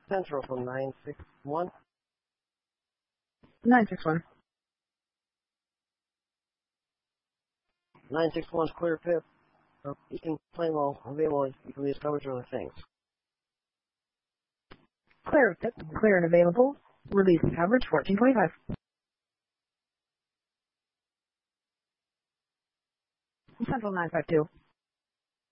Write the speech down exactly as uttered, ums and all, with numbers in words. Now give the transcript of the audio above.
Central from nine six one. nine six one. nine six one's clear Pip. Oh, you can play low. Available. You can use coverage or other things. Clear Pip. Clear and available. Release coverage fourteen twenty-five. Central nine five two.